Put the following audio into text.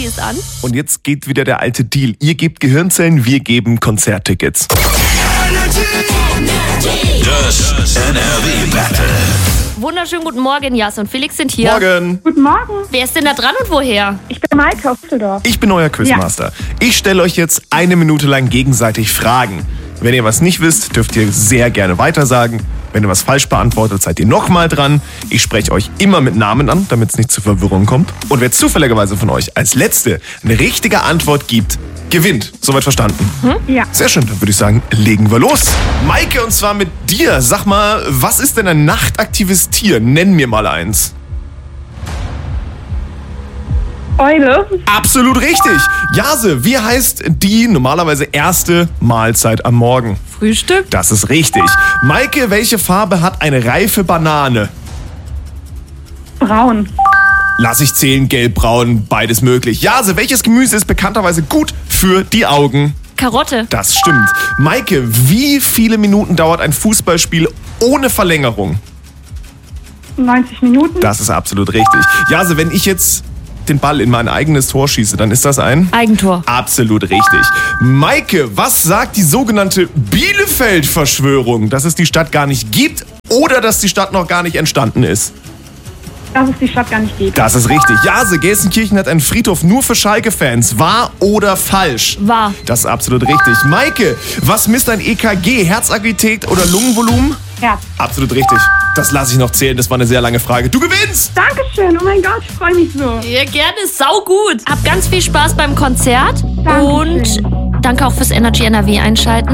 ist an. Und jetzt geht wieder der alte Deal. Ihr gebt Gehirnzellen, wir geben Konzerttickets. Das NRW Battle. Wunderschönen guten Morgen, Jas und Felix sind hier. Morgen. Guten Morgen, Wer ist denn da dran und woher? ich bin Maike aus Düsseldorf. Ich bin euer Quizmaster. Ich stelle euch jetzt 1 Minute lang gegenseitig Fragen. Wenn ihr was nicht wisst, dürft ihr sehr gerne weitersagen. Wenn ihr was falsch beantwortet, seid ihr nochmal dran. Ich spreche euch immer mit Namen an, damit es nicht zu Verwirrung kommt. Und wer zufälligerweise von euch als Letzte eine richtige Antwort gibt, gewinnt. Soweit verstanden? Ja, Sehr schön, dann würde ich sagen, legen wir los. Maike, und zwar mit dir. Sag mal, was ist denn ein nachtaktives Tier? Nenn mir mal eins. Eule, Absolut richtig. Jase, wie heißt die normalerweise erste Mahlzeit am Morgen? Frühstück? Das ist richtig. Maike, welche Farbe hat eine reife Banane? braun, Lass ich zählen, gelb, braun, beides möglich. Jase, welches Gemüse ist bekannterweise gut für die Augen? Karotte? Das stimmt. Maike, wie viele Minuten dauert ein Fußballspiel ohne Verlängerung? 90 Minuten, Das ist absolut richtig. Jase, wenn ich jetzt den Ball in mein eigenes Tor schieße, dann ist das ein? Eigentor. Absolut richtig. Maike, was sagt die sogenannte Bielefeld-Verschwörung? Dass es die Stadt gar nicht gibt oder dass die Stadt noch gar nicht entstanden ist? dass es die Stadt gar nicht gibt. Das ist richtig. Jase, Gelsenkirchen hat einen Friedhof nur für Schalke-Fans. Wahr oder falsch? Wahr. Das ist absolut richtig. Maike, was misst ein EKG? Herzaktivität oder Lungenvolumen? Herz. Absolut richtig. Das lasse ich noch zählen. Das war eine sehr lange Frage. Du gewinnst! Dankeschön, oh mein Gott, ich freue mich so. Ja, gerne, sau gut. Habt ganz viel Spaß beim Konzert. Dankeschön. Und danke auch fürs Energy NRW einschalten.